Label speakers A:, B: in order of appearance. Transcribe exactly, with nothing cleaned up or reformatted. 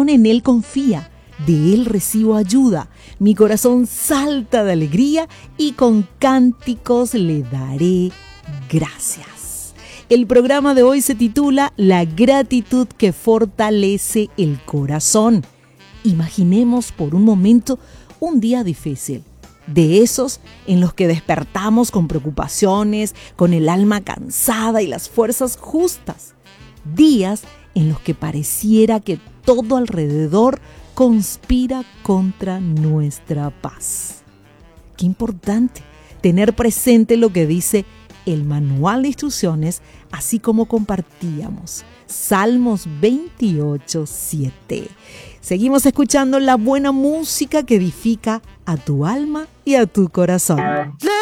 A: corazón en Él confía, de Él recibo ayuda, mi corazón salta de alegría y con cánticos le daré gracias. El programa de hoy se titula La gratitud que fortalece el corazón. Imaginemos por un momento un día difícil, de esos en los que despertamos con preocupaciones, con el alma cansada y las fuerzas justas. Días en los que pareciera que todo alrededor conspira contra nuestra paz. Qué importante tener presente lo que dice el manual de instrucciones, así como compartíamos Salmos veintiocho, siete. Seguimos escuchando la buena música que edifica a tu alma y a tu corazón.